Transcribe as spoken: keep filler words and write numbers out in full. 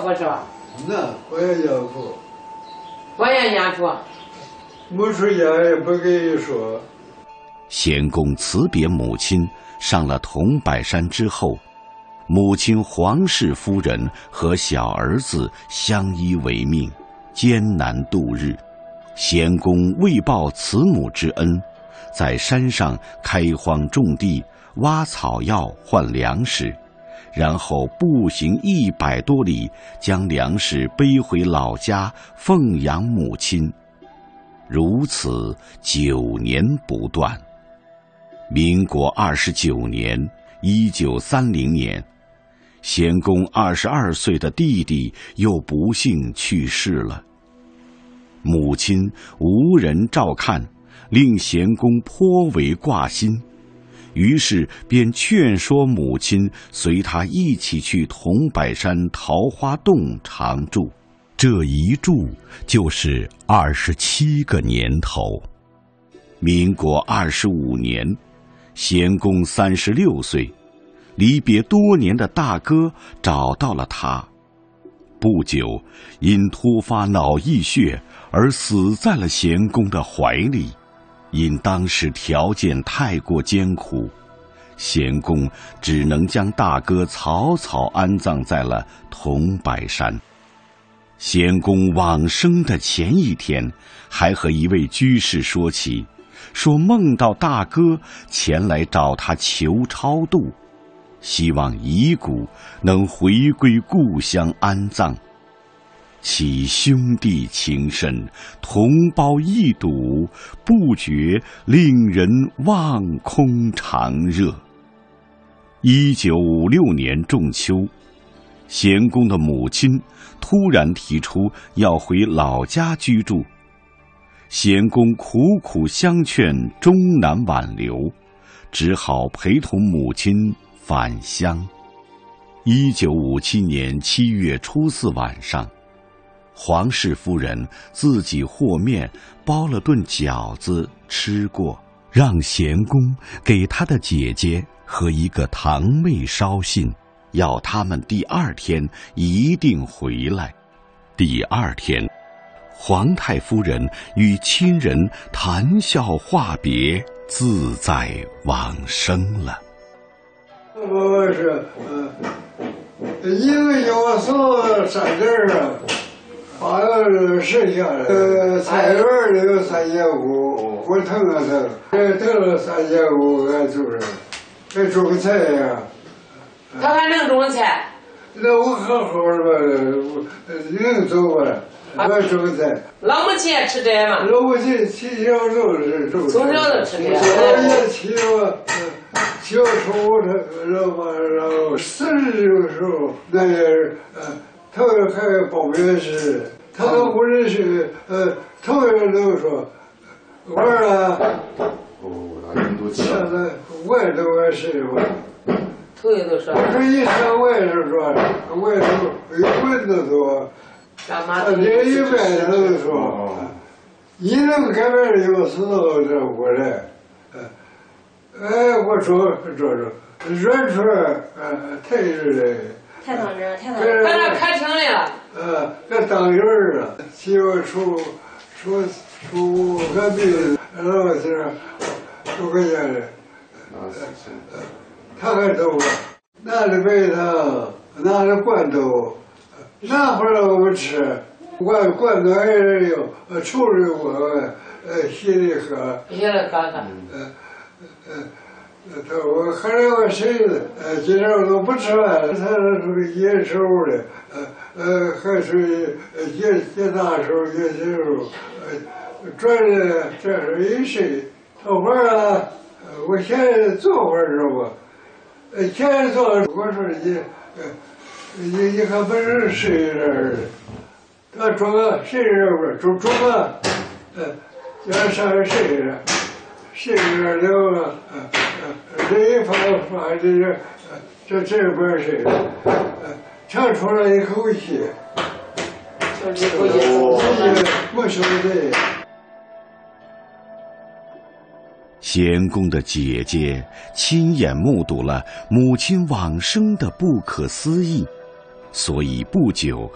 过是吧？ 那我也要过。 我也念佛。 没出家也不跟你说。 贤公辞别母亲，上了桐柏山之后，母亲黄氏夫人和小儿子相依为命，艰难度日。贤公为报慈母之恩，在山上开荒种地，挖草药换粮食，然后步行一百多里，将粮食背回老家奉养母亲。如此九年不断。民国二十九年，一九三零年，贤公二十二岁的弟弟又不幸去世了。母亲无人照看，令贤公颇为挂心，于是便劝说母亲随他一起去桐柏山桃花洞常住。这一住就是二十七个年头。民国二十五年，贤公三十六岁，离别多年的大哥找到了他。不久，因突发脑溢血而死在了贤公的怀里。因当时条件太过艰苦，贤公只能将大哥草草安葬在了桐柏山。贤公往生的前一天，还和一位居士说起，说梦到大哥前来找他求超度，希望遗骨能回归故乡安葬。其兄弟情深，同胞一睹，不觉令人望空长热。一九五六年仲秋，贤公的母亲突然提出要回老家居住，贤公苦苦相劝，终难挽留，只好陪同母亲返乡。一九五七年七月初四晚上，黄氏夫人自己和面包了顿饺子吃过，让贤公给他的姐姐和一个堂妹捎信，要他们第二天一定回来。第二天，皇太夫人与亲人谈笑话别，自在往生了。 我是，嗯、呃，一个要送三件啊，把那剩下的，呃，菜园里有三千五，我腾了腾，这腾了三千五，俺就是，还种菜呀。 他还能种菜？ 那我好好的，我能走吧？我种菜。 老母亲也吃这嘛？ 老母亲从小就是种。 从小就吃这。 我也起我，小时候他然后然后四十的时候，那也呃，他还报名时，他都不认识，呃，头一人都说，我啊， 哦，那人都气了。现在我也都我是我。 头一都说。 我说一上我也是说，我也都有棍子说。他这一般都说，你能改变有时候这过来，哎，我说说说，软出来，呃，太热了， 太当真，太当真。 把那开成了。 呃，这当人儿了，媳妇出出出个病，然后是出个家的，呃，他还走了，拿了白糖，拿了罐头。拿回来我们吃，罐罐头还是有，呃，抽着我，呃，稀里喝。 稀里喝喝。 呃，呃，他我后来我孙子，呃，今天我都不吃饭了，他是属于野手的，呃呃，还属于野野大手、野小手，呃，转的这是一岁，头发啊，我现在做会儿知道不？呃，现在做，我说你，呃。你你还不是谁人的？他装个谁人不是？装装个，呃，要上谁人？谁人了？呃呃，这一发发这个，呃，这这边谁人？呃，唱出来一口气， 就是一口气， 没说的。 贤公的姐姐亲眼目睹了母亲往生的不可思议，所以不久